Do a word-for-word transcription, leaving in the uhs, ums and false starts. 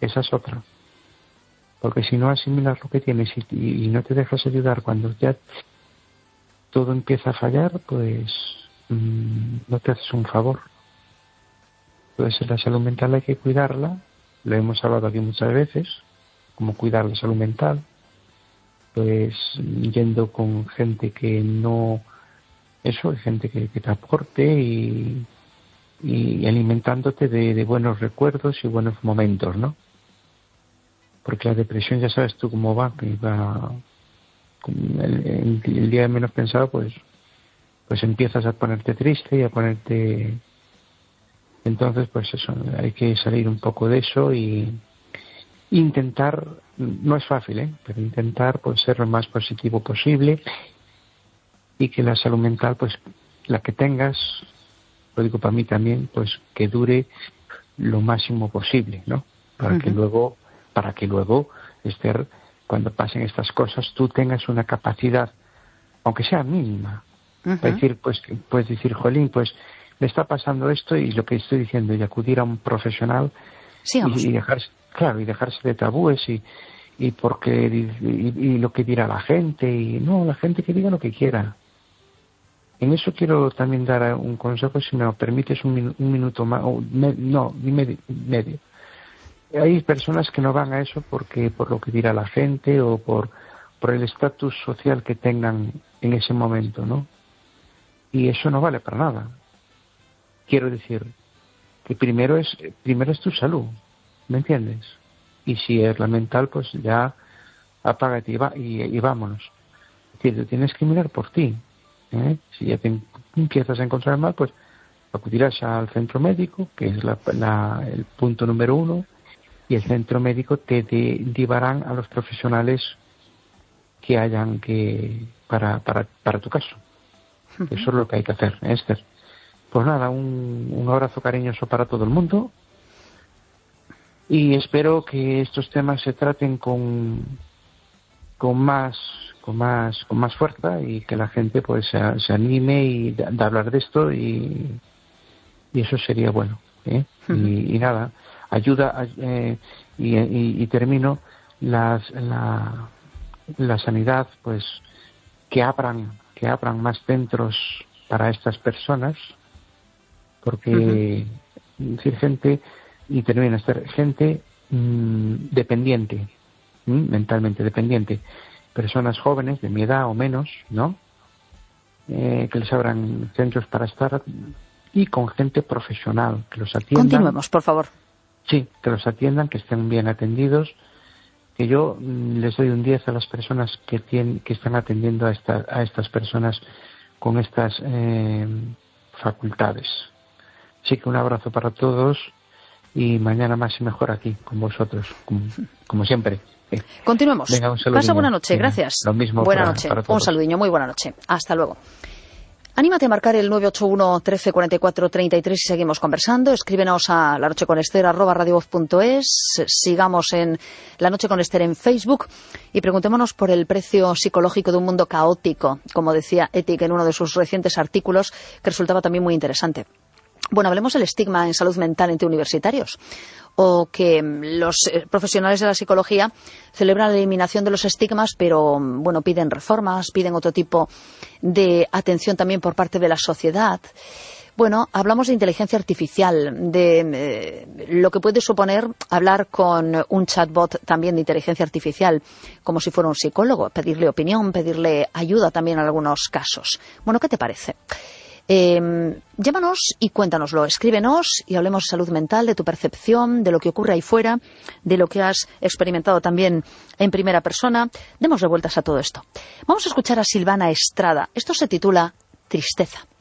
esa es otra. Porque si no asimilas lo que tienes y, y no te dejas ayudar cuando ya todo empieza a fallar, pues mmm, no te haces un favor. Entonces la salud mental hay que cuidarla, lo hemos hablado aquí muchas veces, cómo cuidar la salud mental, pues yendo con gente que no, eso, gente que, que te aporte y, y alimentándote de, de buenos recuerdos y buenos momentos, ¿no? Porque la depresión ya sabes tú cómo va, que va el, el, el día menos pensado, pues, pues empiezas a ponerte triste y a ponerte. Entonces, pues eso, hay que salir un poco de eso y intentar, no es fácil, ¿eh? Pero intentar pues ser lo más positivo posible y que la salud mental, pues la que tengas, lo digo para mí también, pues que dure lo máximo posible, ¿no? Para uh-huh. que luego, para que luego, Esther, cuando pasen estas cosas, tú tengas una capacidad, aunque sea mínima, uh-huh. para decir, pues, puedes decir, jolín, pues me está pasando esto y lo que estoy diciendo, y acudir a un profesional sí, y, y dejarse, claro, y dejarse de tabúes y, y porque y, y, y lo que dirá la gente, y no, la gente que diga lo que quiera. En eso quiero también dar un consejo, si me lo permites, un, minu, un minuto más, o me, no, ni medio, medio. Hay personas que no van a eso porque por lo que dirá la gente o por, por el estatus social que tengan en ese momento, ¿no? Y eso no vale para nada. Quiero decir que primero es primero es tu salud, ¿me entiendes? Y si es la mental, pues ya apágate y, va, y, y vámonos. Es decir, tú tienes que mirar por ti, ¿eh? Si ya te empiezas a encontrar mal, pues acudirás al centro médico, que es la, la, el punto número uno, y el centro médico te derivarán a los profesionales que hayan que para para para tu caso. Uh-huh. Eso es lo que hay que hacer, ¿eh, Esther? Pues nada, un, un abrazo cariñoso para todo el mundo y espero que estos temas se traten con con más con más con más fuerza y que la gente pues se, se anime y de, de hablar de esto y, y eso sería bueno, ¿eh? Uh-huh. y, y nada, ayuda eh, y, y, y termino las, la la sanidad, pues que abran que abran más centros para estas personas, porque uh-huh. decir gente y termina ser gente mmm, dependiente, ¿m? mentalmente dependiente, personas jóvenes de mi edad o menos, ¿no? Eh, que les abran centros para estar y con gente profesional que los atiendan. Continuemos, por favor. Sí, que los atiendan, que estén bien atendidos, que yo mmm, les doy un diez a las personas que tienen, que están atendiendo a esta, a estas personas con estas eh, facultades. Así que un abrazo para todos y mañana más y mejor aquí con vosotros, como, como siempre. Eh. Continuemos. Venga, pasa buena noche, Venga, gracias. Lo mismo buena para, noche, para todos. Un saludiño, muy buena noche. Hasta luego. Anímate a marcar el nueve ocho uno, trece, cuarenta y cuatro, treinta y tres y seguimos conversando. Escríbenos a la noche con Esther arroba radiovoz punto es. Sigamos en La Noche con Esther en Facebook y preguntémonos por el precio psicológico de un mundo caótico, como decía Etik en uno de sus recientes artículos, que resultaba también muy interesante. Bueno, hablemos del estigma en salud mental entre universitarios, o que los profesionales de la psicología celebran la eliminación de los estigmas, pero bueno, piden reformas, piden otro tipo de atención también por parte de la sociedad. Bueno, hablamos de inteligencia artificial, de eh, lo que puede suponer hablar con un chatbot también de inteligencia artificial, como si fuera un psicólogo, pedirle opinión, pedirle ayuda también en algunos casos. Bueno, ¿qué te parece? Eh, llámanos y cuéntanoslo, escríbenos y hablemos de salud mental, de tu percepción, de lo que ocurre ahí fuera, de lo que has experimentado también en primera persona. Demos vueltas a todo esto. Vamos a escuchar a Silvana Estrada. Esto se titula Tristeza.